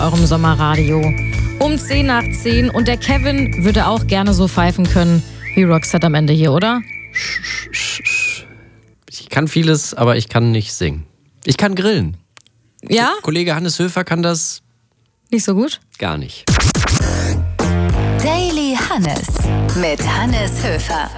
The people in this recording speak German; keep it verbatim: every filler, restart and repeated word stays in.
eurem Sommerradio. Um zehn nach zehn. Und der Kevin würde auch gerne so pfeifen können wie Roxette am Ende hier, oder? Ich kann vieles, aber ich kann nicht singen. Ich kann grillen. Ja? Kollege Hannes Höfer kann das Nicht so gut? gar nicht. Daily Hannes mit Hannes Höfer.